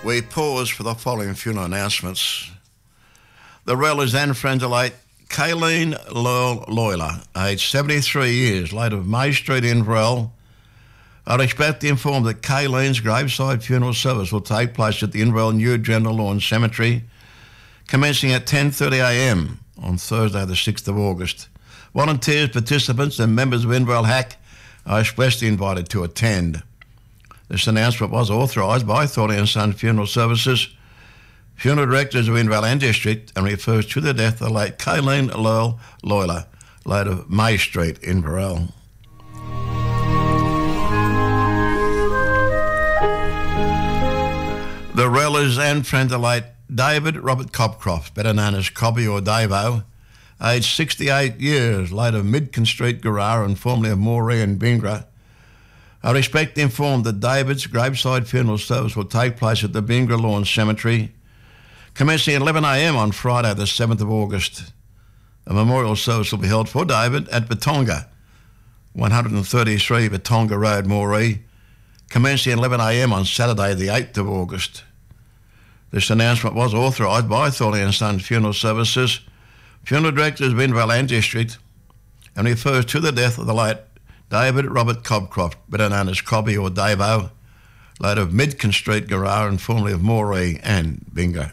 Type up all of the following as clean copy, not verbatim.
We pause for the following funeral announcements. The relatives and friends of late Kayleen Loyler, aged 73 years, late of May Street, Inverell, are expected to inform that Kayleen's graveside funeral service will take place at the Inverell New General Lawn Cemetery, commencing at 10:30am on Thursday the 6th of August. Volunteers, participants and members of Inverell HAC are expressly invited to attend. This announcement was authorised by Thornley & Sons Funeral Services, funeral directors of Inverell and District, and refers to the death of the late Kayleen Loyler, late of May Street, Inverell. The relatives and friends of late David Robert Copcroft, better known as Cobby or Davo, aged 68 years, late of Midkin Street, Garara, and formerly of Moree and Bingra, are expected to inform that David's graveside funeral service will take place at the Bingra Lawn Cemetery, commencing at 11am on Friday the 7th of August. A memorial service will be held for David at Batonga, 133 Batonga Road, Moree, commencing at 11am on Saturday the 8th of August. This announcement was authorised by Thornley & Sons Funeral Services, funeral directors of Inverell and District, and refers to the death of the late David Robert Copcroft, better known as Cobby or Davo, late of Midkin Street, Garara, and formerly of Moree and Bingo.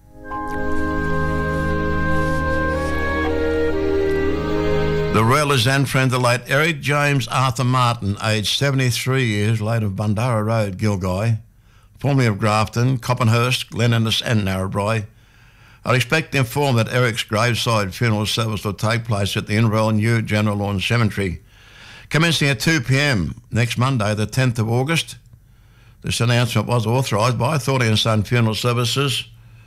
The relatives and friends of the late Eric James Arthur Martin, aged 73 years, late of Bundara Road, Gilgai, formerly of Grafton, Coppenhurst, Glen Innes and Narrabri, are expected to inform that Eric's graveside funeral service will take place at the Inverell New General Lawn Cemetery, commencing at 2pm next Monday, the 10th of August. This announcement was authorised by Thornley & Sons Funeral Services.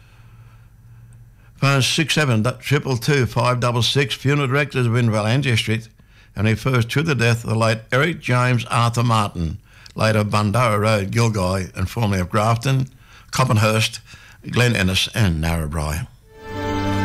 Phone 6722 566, funeral directors of Inverell and District, and refers to the death of the late Eric James Arthur Martin, late of Bundara Road, Gilgai, and formerly of Grafton, Coppenhurst, Glen Innes and Narrabri.